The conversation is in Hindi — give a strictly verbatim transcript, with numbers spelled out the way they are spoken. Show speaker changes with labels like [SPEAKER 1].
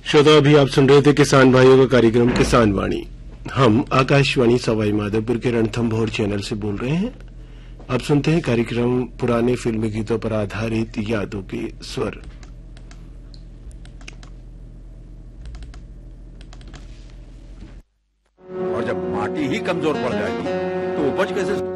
[SPEAKER 1] श्रोता, अभी आप सुन रहे थे किसान भाइयों का कार्यक्रम किसान वाणी। हम आकाशवाणी सवाई माधोपुर के रणथंभौर चैनल से बोल रहे हैं। अब सुनते हैं कार्यक्रम पुराने फिल्मी गीतों पर आधारित यादों के स्वर।
[SPEAKER 2] और जब माटी ही कमजोर पड़ जाएगी तो उपज कैसे